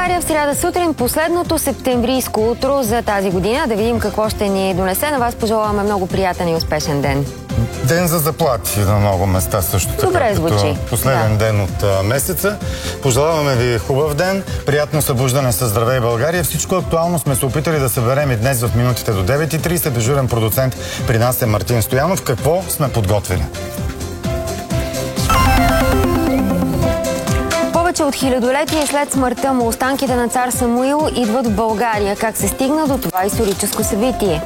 България в сряда сутрин, последното септемврийско утро за тази година. Да видим какво ще ни донесе. На вас пожелаваме много приятен и успешен ден. Ден за заплати на много места също така. Добре звучи. Последен ден от месеца. Пожелаваме ви хубав ден, приятно събуждане със Здравей България. Всичко актуално сме се опитали да съберем и днес в минутите до 9:30. Дежурен продуцент при нас е Мартин Стоянов. Какво сме подготвили? Повече от хилядолетие след смъртта му останките на цар Самуил идват в България. Как се стигна до това историческо събитие?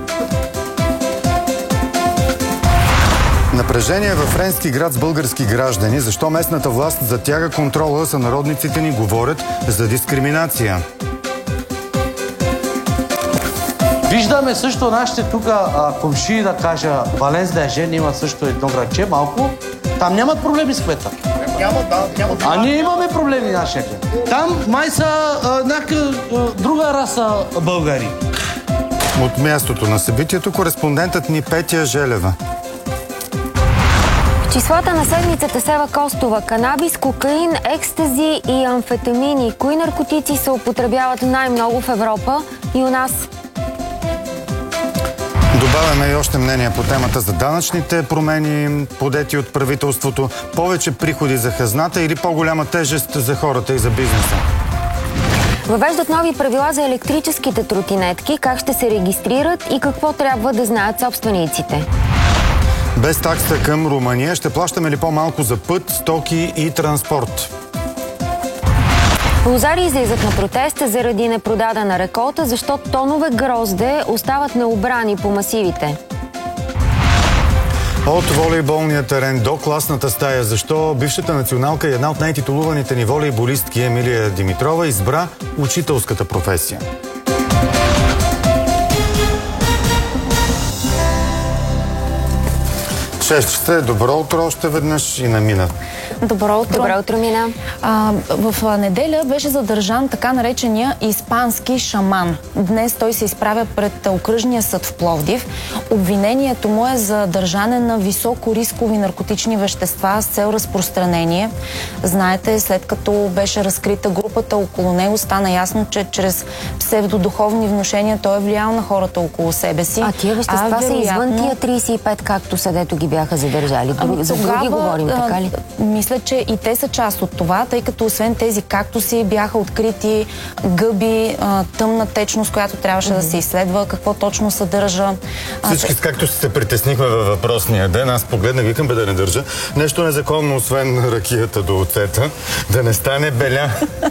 Напрежение във френски град с български граждани. Защо местната власт затяга контрола, сънародниците ни говорят за дискриминация. Виждаме също нашите тук комши, да кажа, Валенс Дежен има също едно градче, малко. Там нямат проблеми с кмета. А ние имаме проблеми нашия кмет. Там май са друга раса българи. От мястото на събитието кореспондентът ни Петя Желева. Числата на седмицата с Ева Костова. Канабис, кокаин, екстази и амфетамини. Кои наркотици се употребяват най-много в Европа и у нас? Добавяме и още мнение по темата за данъчните промени, подети от правителството, повече приходи за хазната или по-голяма тежест за хората и за бизнеса. Въвеждат нови правила за електрическите тротинетки, как ще се регистрират и какво трябва да знаят собствениците. Без такса към Румъния ще плащаме ли по-малко за път, стоки и транспорт? Лозари излизат на протеста заради непродадена реколта, защото тонове грозде остават необрани по масивите. От волейболния терен до класната стая. Защо бившата националка и една от най-титулуваните ни волейболистки Емилия Димитрова избра учителската професия? 6 часа. Добро утро още веднъж и на Мина. Добро утро. Добро утро, Мина. В неделя беше задържан така наречения испански шаман. Днес той се изправя пред окръжния съд в Пловдив. Обвинението му е за държане на високо рискови наркотични вещества с цел разпространение. Знаете, след като беше разкрита групата около него, стана ясно, че чрез псевдодуховни внушения той е влиял на хората около себе си. А тия вещества са извън тия 35, както съдето ги бяха задържали. За други говорим, така ли? Мисля, че и те са част от това, тъй като освен тези кактуси бяха открити гъби, тъмна течност, която трябваше да се изследва, какво точно съдържа. Всички с кактуси се притеснихме във въпросния ден. Аз погледнах, викам да не държа. Нещо незаконно, освен ракията до оцета, да не стане беля.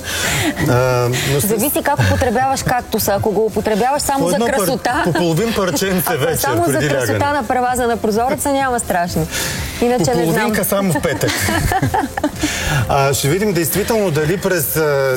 Зависи как употребяваш кактуса. Ако го употребяваш само за красота... По половин парченце вечер, само за красота на преваза на прозореца няма страшно. Иначе по не знам. половинка само в петък. Ще видим действително дали през